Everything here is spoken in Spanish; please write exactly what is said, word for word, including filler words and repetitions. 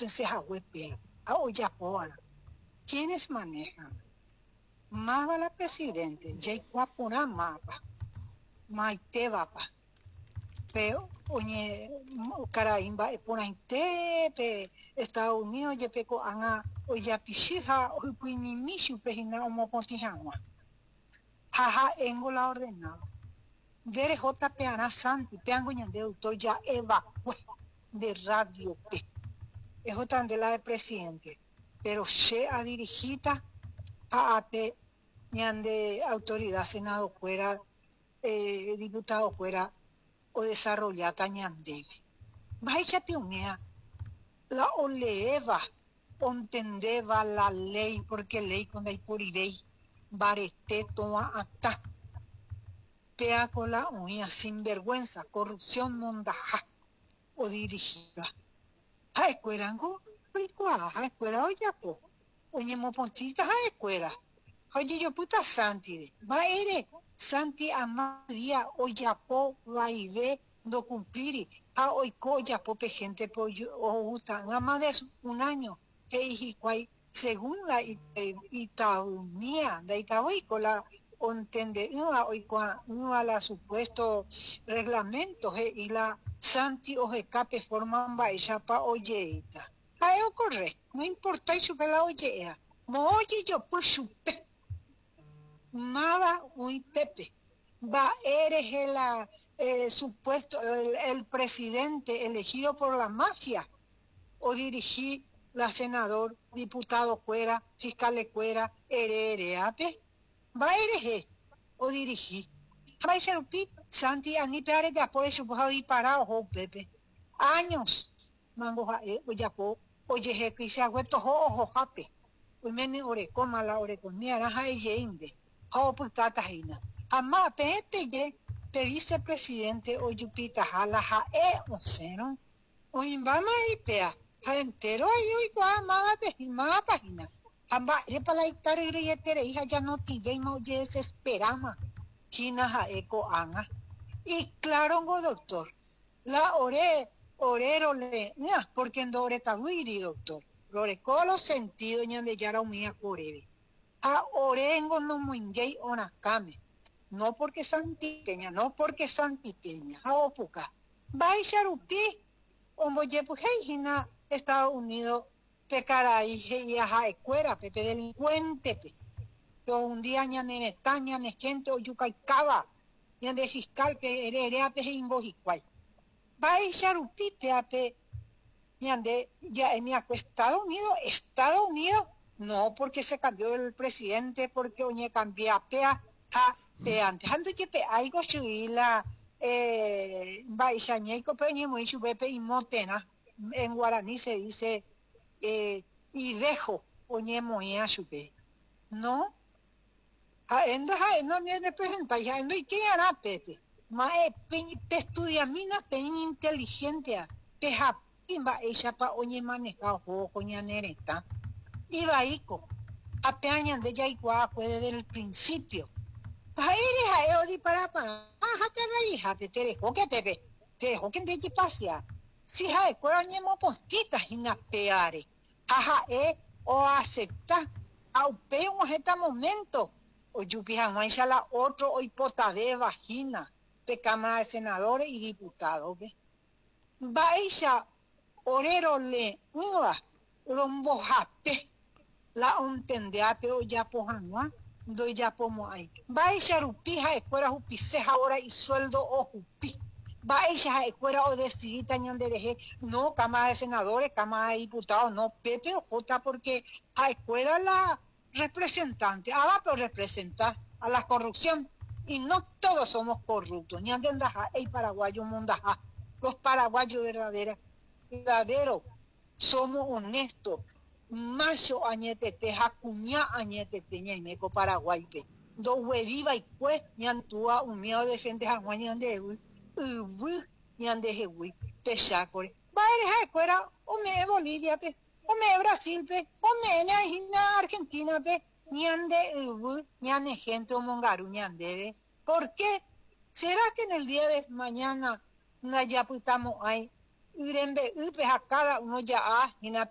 se jahuepea, a oyapoana. ¿Quiénes manejan? Maba la presidente, Jaikuapuna mapa, Maitebapa, pero oye, Caraimba, Ponainte, Estados Unidos, Yepeco, Anga, Oyapichija, Upuinimishu, Pejina, Omopontijangua. Jaja, Engola ordenado. Dere J. Peana Santi, Peango de autor ya evacué de radio P. Es otra de la de presidente, pero se ha dirigido a AP, de autoridad, senado fuera, eh, diputado fuera, o desarrollada ñandebe. Vaya pionea, la oleeva, entendeva la ley, porque ley con la por ley, barete toma hasta. Pea con la uña sin vergüenza, corrupción mondaja o dirigida. A escuelango, ricuá, a escuela oyapo, oye mopontita a escuela. Oye yo puta santi, va ere, santi amaría oyapo, va y ve, do cumplir, a oiko oyapo pe gente po o gusta, nada más de un año, que hijicuay, según la itaumía, de itaoico la entende una una la supuesto reglamento y la santi o escape forman baixa pa oyeita. Ahí ocurre, no importa su la oyea. Mo oye yo pues supe. Nada muy pepe. Va eres el eh, supuesto el, el presidente elegido por la mafia o dirigí la senador, diputado fuera, fiscal fuera, herereate. Va eres o dirigí. Va a ser un pi, Santi, a ni peare de apoyo su puedo disparar o pepe. Años, mango ya po, oye, que se ha vuelto ojo jape. Pues me ore, coma la ore con mi araja y yeinde. Oh, pues tata hina. Ama, pepe, ye, pe vicepresidente o yupita jala ja e o seno. O imbama y pea, ja entero y igual, ma ma página. Amba, le para la hectárea y tere, hija ya no tiene, no ye desesperama. Kina ja eco anga. Y claro, go doctor, la ore, orero le, mira, porque en dore tabuiri, doctor. Lore colo sentido ñande yara umía corebe. A orengo no muingei onakame. No porque santipeña, no porque santipeña. A opuka. Vai charupi, omboye pujejina, Estados Unidos, te caray, y aja escuela, pepe delincuente, pe. Yo un día ñane netaña, ne gente o yucaicaba, ñande fiscal, que herea pe ingojicuay. Vai charupi, te ape. Ñande, ya en mi Estados Unidos, Estados Unidos, no porque se cambió el presidente, porque oñe cambia pea, ja, pe antes, ando que pe, algo subila, eh, baixañeico, pe oñe muy chubepe y motena, en guaraní se dice, eh, y dejo, oñe muy a chube, no, a enda, ja, no me representa, ya endo, ¿y qué hará, pepe? Ma, eh, pe, pe estudia mina, pe inteligente, pe ja, Imba ella pa oñe maneja o coña nereta. Iba ico. Apeañan de ya igual puede desde el principio. Ahí deja eo di para para. Ajá te reija te te dejo que te ve. Te dejo que te pasea. Si ja de cuero ñemo postitas y na peare. Ajá e o acepta. Au pe un esta momento. O yupija no hay la otro o hipota de vagina. De Cámara de Senadores y Diputados. Va ella orero le uva rombojate la untendeate o ya pojanua do ya pomo ahí va ella rupija escuela jupiceja ahora y sueldo o jupi va ella escuela o decidita ñande deje no Cámara de Senadores Cámara de Diputados no Pepe o Jota porque a escuela la representante ah pero representa a la corrupción y no todos somos corruptos ñande andaja el paraguayo mundaja los paraguayos verdaderos verdadero, somos honestos. Macho añetete, jacuña añetete, ñaimeco Paraguay, pe. Do hueviva y pues, ñantúa, un miedo de gente jaguay, ñande, uy, ñande, jehui, pechacore. Va a dejar fuera, o me Bolivia, pe, o me Brasil, pe, o me na Argentina, pe, ñande, uy, ñande gente, o mongaru, ñande, ¿por qué? ¿Será que en el día de mañana, ya estamos ahí? Irembe, upe, a cada uno ya, ah,